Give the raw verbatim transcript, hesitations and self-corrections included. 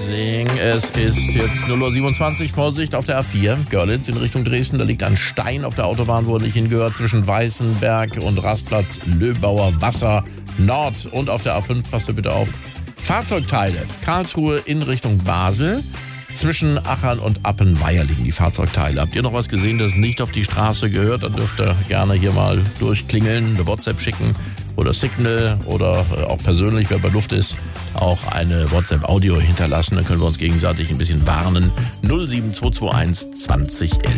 Freising. Es ist jetzt null Uhr siebenundzwanzig. Vorsicht auf der A vier. Görlitz in Richtung Dresden. Da liegt ein Stein auf der Autobahn, wo er nicht hingehört. Zwischen Weißenberg und Rastplatz Löbauer Wasser Nord. Und auf der A fünf, passt bitte auf. Fahrzeugteile. Karlsruhe in Richtung Basel. Zwischen Achern und Appenweier liegen die Fahrzeugteile. Habt ihr noch was gesehen, das nicht auf die Straße gehört? Dann dürft ihr gerne hier mal durchklingeln, eine WhatsApp schicken oder Signal oder auch persönlich, wer bei Luft ist, auch eine WhatsApp-Audio hinterlassen. Dann können wir uns gegenseitig ein bisschen warnen. null sieben zwei zwei eins zwanzig elf.